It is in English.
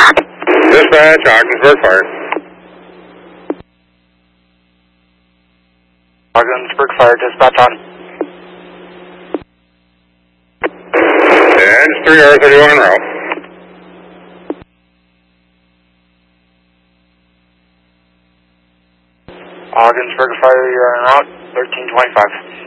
Dispatch, Ogdensburg Fire. Ogdensburg Fire, dispatch on. And 3R31 en route. Ogdensburg Fire, you're en route, 1325.